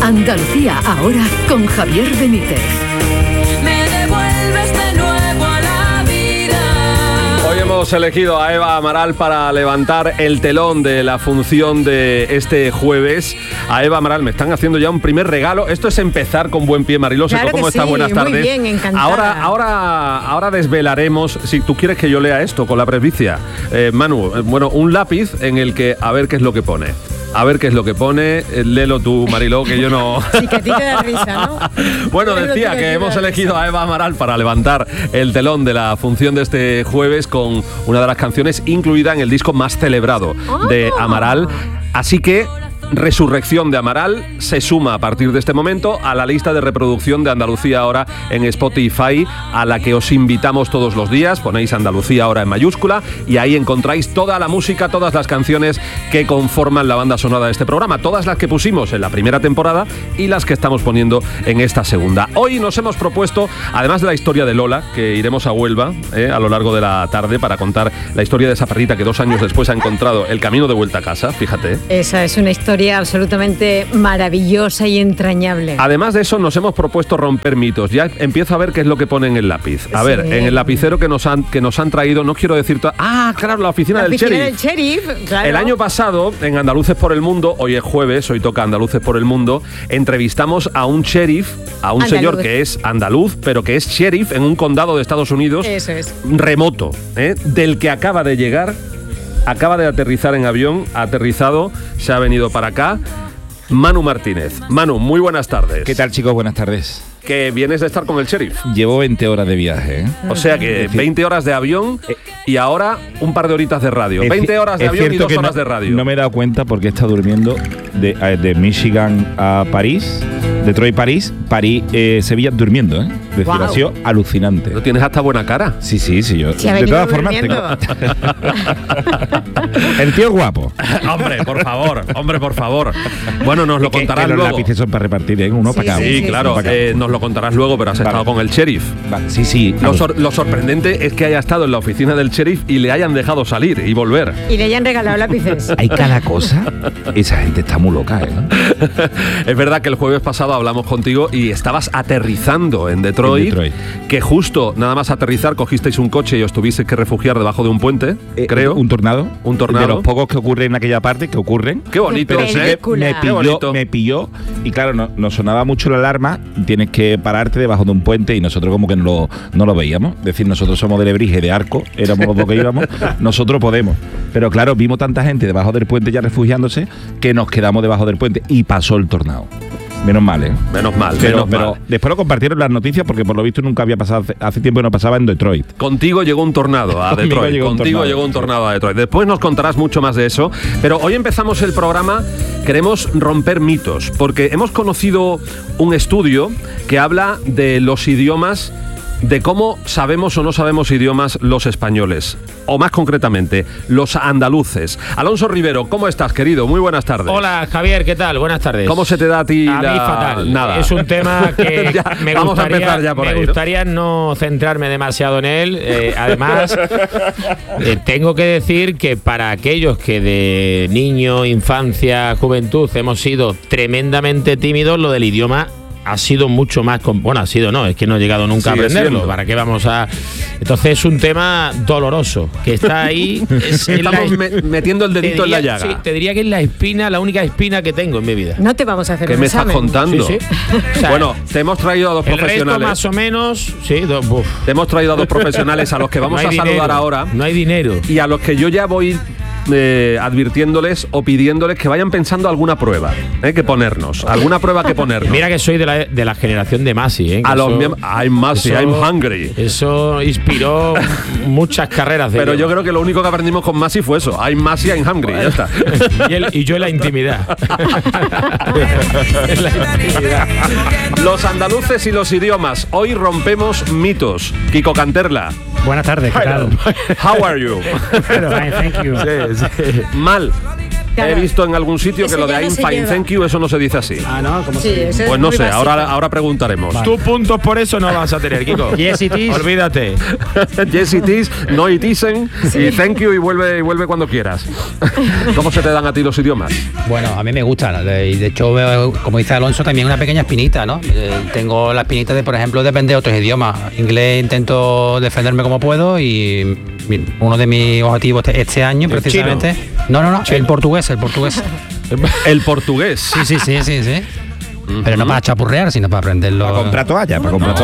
Andalucía ahora con Javier Benítez. Hemos elegido a Eva Amaral para levantar el telón de la función de este jueves. A Eva Amaral me están haciendo ya un primer regalo. Esto es empezar con buen pie, Mariló. Claro ¿Cómo que está? sí, Buenas tardes. muy bien, encantada. Ahora desvelaremos, si tú quieres que yo lea esto con la presbicia. Manu, bueno, un lápiz en el que a ver qué es lo que pone. A ver qué es lo que pone. Léelo tú, Mariló, que yo no... Sí, que a ti te da risa, ¿no? Bueno, decía que hemos elegido a Eva Amaral para levantar el telón de la función de este jueves con una de las canciones incluida en el disco más celebrado de Amaral. Así que Resurrección de Amaral se suma a partir de este momento a la lista de reproducción de Andalucía Ahora en Spotify, a la que os invitamos todos los días. Ponéis Andalucía Ahora en mayúscula y ahí encontráis toda la música, todas las canciones que conforman la banda sonora de este programa, todas las que pusimos en la primera temporada y las que estamos poniendo en esta segunda. Hoy nos hemos propuesto, además de la historia de Lola, que iremos a Huelva a lo largo de la tarde para contar la historia de esa perrita que 2 años después ha encontrado el camino de vuelta a casa, fíjate. Esa es una historia absolutamente maravillosa y entrañable. Además de eso, nos hemos propuesto romper mitos. Ya empiezo a ver qué es lo que pone en el lápiz. A ver, en el lapicero que nos han traído, no quiero decir... claro, la oficina del sheriff. Claro. El año pasado, en Andaluces por el Mundo, hoy es jueves, hoy toca Andaluces por el Mundo, entrevistamos a un sheriff, a un señor que es andaluz, pero que es sheriff en un condado de Estados Unidos. Eso es. Remoto, del que acaba de llegar. Acaba de aterrizar en avión, ha aterrizado, se ha venido para acá. Manu Martínez. Manu, muy buenas tardes. ¿Qué tal, chicos? Buenas tardes. Que vienes de estar con el sheriff. Llevo 20 horas de viaje, ¿eh? O sea que 20 horas de avión y ahora un par de horitas de radio. 20 horas de avión y 2 horas de radio. No me he dado cuenta porque he estado durmiendo de Michigan a París, Detroit, París, Sevilla, durmiendo, ¿eh? Es decir, ha sido alucinante. ¿No tienes hasta buena cara? Sí, yo. Sí, de todas formas, el tío es guapo. Hombre, por favor. Bueno, nos lo contarás luego. Los lápices son para repartir, ¿eh? Uno para cada uno. Sí, claro. Nos lo contarás luego, pero has estado con el sheriff. Vale. Sí. Lo sorprendente es que haya estado en la oficina del sheriff y le hayan dejado salir y volver. Y le hayan regalado lápices. Hay cada cosa. Esa gente está muy loca, ¿eh? Es verdad que el jueves pasado hablamos contigo y estabas aterrizando en Detroit, que justo nada más aterrizar cogisteis un coche y os tuvisteis que refugiar debajo de un puente, creo. Un tornado. De los pocos que ocurren en aquella parte, que ocurren. Qué bonito. Pero sí me pilló y claro, nos sonaba mucho la alarma. Tienes que pararte debajo de un puente y nosotros como que no lo veíamos. Es decir, nosotros somos de Lebrige, de Arco, éramos los dos que íbamos, nosotros podemos. Pero claro, vimos tanta gente debajo del puente ya refugiándose que nos quedamos debajo del puente y pasó el tornado. Menos mal, ¿eh? Menos mal. Pero después lo compartieron las noticias porque por lo visto nunca había pasado, hace tiempo que no pasaba en Detroit. Contigo llegó un tornado a Detroit. Contigo llegó un tornado a Detroit. Después nos contarás mucho más de eso. Pero hoy empezamos el programa, queremos romper mitos, porque hemos conocido un estudio que habla de los idiomas, de cómo sabemos o no sabemos idiomas los españoles, o más concretamente, los andaluces. Alonso Rivero, ¿cómo estás, querido? Muy buenas tardes. Hola, Javier, ¿qué tal? Buenas tardes. ¿Cómo se te da a ti? A mí fatal. Nada. Es un tema que me gustaría no centrarme demasiado en él. Además, tengo que decir que para aquellos que de niño, infancia, juventud hemos sido tremendamente tímidos, lo del idioma ha sido mucho más... es que no he llegado nunca a aprenderlo. ¿Para qué vamos a...? Entonces es un tema doloroso, que está ahí... Estamos metiendo el dedito en la llaga. Sí, te diría que es la única espina que tengo en mi vida. No te vamos a hacer ¿Qué me estás contando? Sí. O sea, bueno, te hemos traído a dos profesionales. El resto más o menos... Sí, te hemos traído a dos profesionales a los que vamos a saludar ahora. No hay dinero. Y a los que yo ya voy... advirtiéndoles o pidiéndoles que vayan pensando alguna prueba que ponernos, alguna prueba que ponernos. Mira que soy de la generación de Masi, I'm Masi, I'm hungry. Eso inspiró muchas carreras de Pero yo creo que lo único que aprendimos con Masi fue eso, I'm Masi, I'm hungry, ya está. y yo en la intimidad. Los andaluces y los idiomas, hoy rompemos mitos. Kiko Canterla. Buenas tardes, ¿qué tal? How are you? Fine, thank you. Sí. Mal. he visto en algún sitio que lo de I'm fine, thank you, eso no se dice así. ¿no? ¿Cómo sí, se dice? Pues no sé, ahora preguntaremos. Tú puntos por eso no vas a tener, Kiko. Yes it is. Olvídate. Yes it is, no it isn't, y thank you y vuelve cuando quieras. ¿Cómo se te dan a ti los idiomas? Bueno, a mí me gustan, y de hecho, como dice Alonso, también una pequeña espinita, ¿no? Tengo la espinita de, por ejemplo, de aprender otros idiomas. Inglés intento defenderme como puedo y uno de mis objetivos este año, precisamente... ¿Chino? No, el portugués. ¿El portugués? Sí. Pero no para chapurrear, sino para aprenderlo. Para comprar toalla.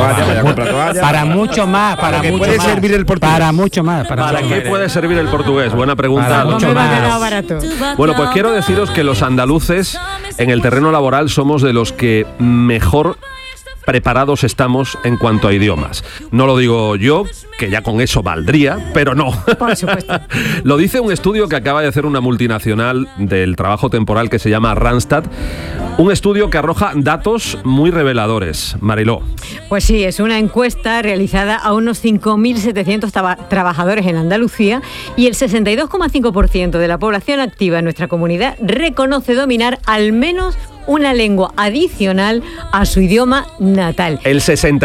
Para mucho más. Para mucho puede más. servir el portugués. Para mucho más. ¿Para qué puede servir el portugués? Buena pregunta. Para mucho me va más. quedado barato. Bueno, pues quiero deciros que los andaluces en el terreno laboral somos de los que mejor preparados estamos en cuanto a idiomas. No lo digo yo, que ya con eso valdría, pero no. Por supuesto. Lo dice un estudio que acaba de hacer una multinacional del trabajo temporal que se llama Randstad. Un estudio que arroja datos muy reveladores. Mariló. Pues sí, es una encuesta realizada a unos 5.700 trabajadores en Andalucía y el 62,5% de la población activa en nuestra comunidad reconoce dominar al menos una lengua adicional a su idioma natal. El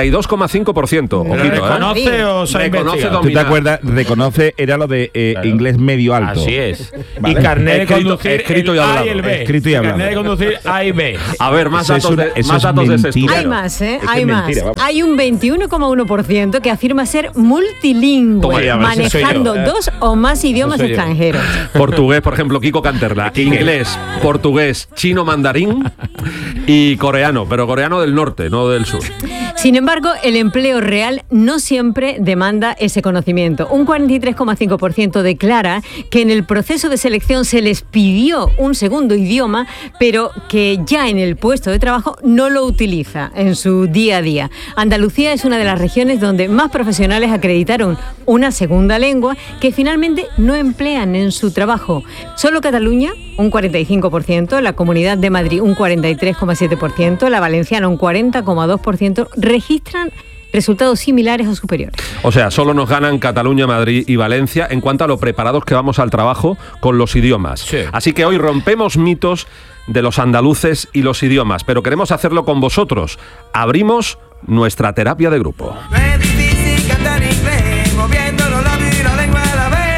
62,5%. Ojito, ¿Reconoce o se ha investigado? ¿Tú te acuerdas? Reconoce, era lo de claro. Inglés medio alto. Así es. Vale. Y carnet de conducir escrito y hablado. A y el B. Escrito y hablado. Carnet de conducir A y B. A ver, más Eso datos, es más datos de ese estudio. Hay más, Eso hay es más. mentira, vamos. Hay un 21,1% que afirma ser multilingüe, Toma ya, manejando dos o más idiomas soy yo. extranjeros. Portugués, por ejemplo, Kiko Canterla. Inglés, portugués, chino mandarín y coreano, pero coreano del norte, no del sur. Sin embargo, el empleo real no siempre demanda ese conocimiento. Un 43,5% declara que en el proceso de selección se les pidió un segundo idioma, pero que ya en el puesto de trabajo no lo utiliza en su día a día. Andalucía es una de las regiones donde más profesionales acreditaron una segunda lengua que finalmente no emplean en su trabajo. Solo Cataluña, un 45%, la Comunidad de Madrid, un 43,7%, la Valenciana, un 40,2%, registran resultados similares o superiores. O sea, solo nos ganan Cataluña, Madrid y Valencia en cuanto a lo preparados que vamos al trabajo con los idiomas. Sí. Así que hoy rompemos mitos de los andaluces y los idiomas, pero queremos hacerlo con vosotros. Abrimos nuestra terapia de grupo. Es difícil cantar inglés, moviendo los labios y la lengua a la vez.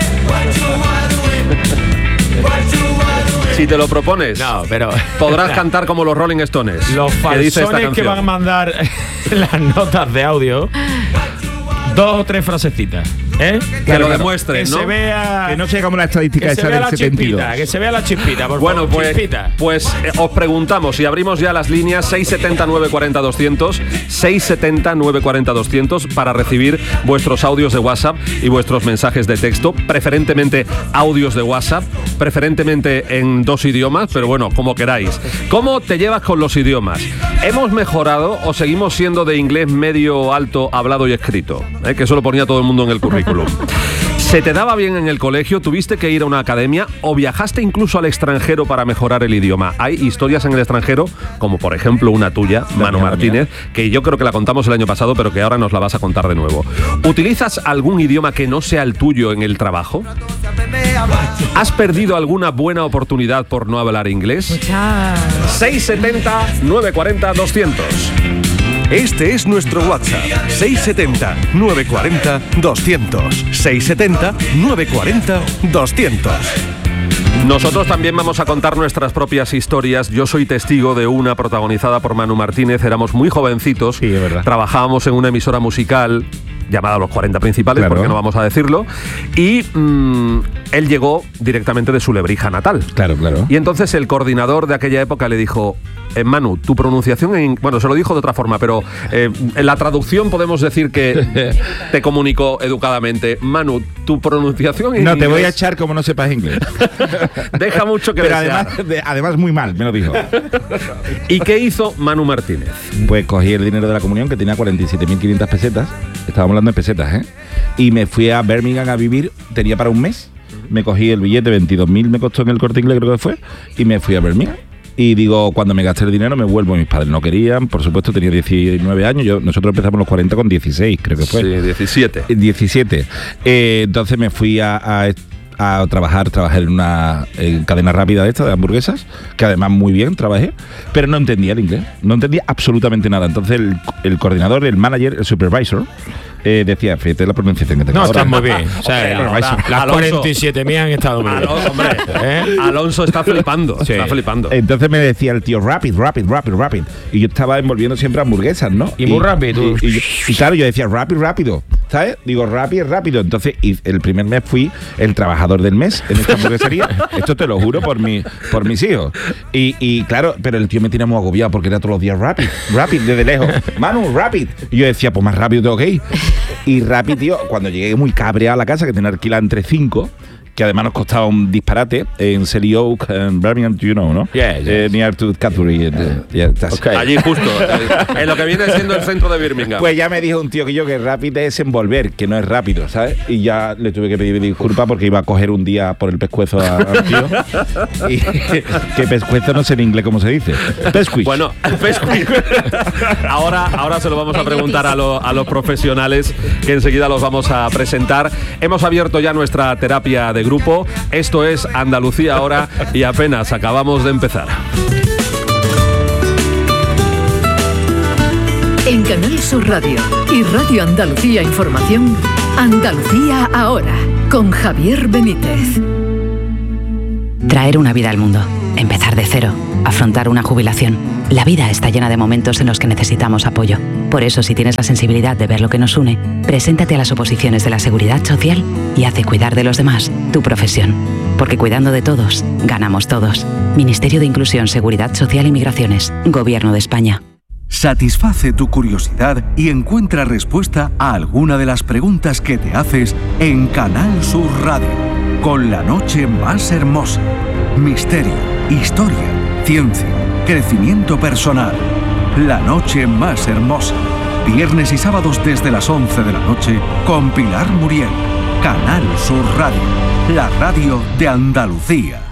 Si te lo propones, No, pero podrás cantar como los Rolling Stones. los que dice esta falsones que canción. van a mandar las notas de audio, 2 o 3 frasecitas, ¿eh? Que lo demuestren, que ¿no? se vea, Que no sea como la estadística que esa se vea del la 72. chispita, que se vea la chispita, por Bueno, favor, chispita. pues os preguntamos y abrimos ya las líneas 670 940 200, 670 940 200 para recibir vuestros audios de WhatsApp y vuestros mensajes de texto, preferentemente audios de WhatsApp, preferentemente en 2 idiomas, pero bueno, como queráis. ¿Cómo te llevas con los idiomas? ¿Hemos mejorado o seguimos siendo de inglés medio alto hablado y escrito? Que eso lo ponía todo el mundo en el currículum. ¿Se te daba bien en el colegio? ¿Tuviste que ir a una academia o viajaste incluso al extranjero para mejorar el idioma? Hay historias en el extranjero, como por ejemplo una tuya, Manu Martínez, que yo creo que la contamos el año pasado, pero que ahora nos la vas a contar de nuevo. ¿Utilizas algún idioma que no sea el tuyo en el trabajo? ¿Has perdido alguna buena oportunidad por no hablar inglés? 670 940 200. Este es nuestro WhatsApp, 670-940-200. 670-940-200. Nosotros también vamos a contar nuestras propias historias. Yo soy testigo de una protagonizada por Manu Martínez. Éramos muy jovencitos, Sí, es verdad. trabajábamos en una emisora musical llamada Los 40 Principales, Claro. porque no vamos a decirlo, y él llegó directamente de su Lebrija natal. Claro. Y entonces el coordinador de aquella época le dijo: Manu, tu pronunciación bueno, se lo dijo de otra forma, pero en la traducción podemos decir que te comunicó educadamente: Manu, tu pronunciación en No, te voy a inglés echar como no sepas inglés. deja mucho que Pero desear. además muy mal, me lo dijo. ¿Y qué hizo Manu Martínez? Pues cogí el dinero de la comunión, que tenía 47.500 pesetas. Estábamos hablando de pesetas, ¿eh? Y me fui a Birmingham a vivir, tenía para un mes. Me cogí el billete, 22.000 me costó en el Corte Inglés, creo que fue. Y me fui a Birmingham. Y digo, cuando me gasté el dinero me vuelvo. Mis padres no querían, por supuesto, tenía 19 años. Nosotros empezamos los 40 con 16, creo que fue. Sí, 17. 17. Entonces me fui a a trabajar. Trabajé en una cadena rápida de esta, de hamburguesas, que además muy bien trabajé, pero no entendía el inglés. No entendía absolutamente nada. Entonces el coordinador, el manager, el supervisor, decía, fíjate la pronunciación que tengo. No, está muy bien. O sea, las 47.000 han estado muy bien. Hombre, Alonso está flipando. Sí. Está flipando. Entonces me decía el tío, rapid. Y yo estaba envolviendo siempre hamburguesas, ¿no? Y muy rápido. Y claro, yo decía, rápido. ¿Sabes? Digo, rápido. Entonces, y el primer mes fui el trabajador del mes en esta hamburguesería. Esto te lo juro por mis hijos. Y claro, pero el tío me tenía muy agobiado porque era todos los días rapid, desde lejos. Manu, rapid. Y yo decía, pues más rápido tengo que ir. Y rápido, tío, cuando llegué muy cabreado a la casa, que tenía alquilada entre 5, que además nos costaba un disparate, en Selly Oak, en Birmingham, you know, ¿no? Yeah. Near to Cadbury. Okay. Allí justo, en lo que viene siendo el centro de Birmingham. Pues ya me dijo un tío que rápido es envolver, que no es rápido, ¿sabes? Y ya le tuve que pedir disculpas porque iba a coger un día por el pescuezo al tío. Y que pescuezo no sé en inglés cómo se dice. Pescuiz. Bueno, pescuiz. Ahora se lo vamos a preguntar a los profesionales, que enseguida los vamos a presentar. Hemos abierto ya nuestra terapia de grupo. Esto es Andalucía Ahora y apenas acabamos de empezar. En Canal Sur Radio y Radio Andalucía Información, Andalucía Ahora, con Javier Benítez. Traer una vida al mundo, empezar de cero, afrontar una jubilación. La vida está llena de momentos en los que necesitamos apoyo. Por eso, si tienes la sensibilidad de ver lo que nos une, preséntate a las oposiciones de la Seguridad Social y haz de cuidar de los demás tu profesión. Porque cuidando de todos, ganamos todos. Ministerio de Inclusión, Seguridad Social y Migraciones. Gobierno de España. Satisface tu curiosidad y encuentra respuesta a alguna de las preguntas que te haces en Canal Sur Radio, con La Noche Más Hermosa. Misterio, historia, ciencia, crecimiento personal. La Noche Más Hermosa. Viernes y sábados desde las 11 de la noche con Pilar Muriel. Canal Sur Radio, la radio de Andalucía.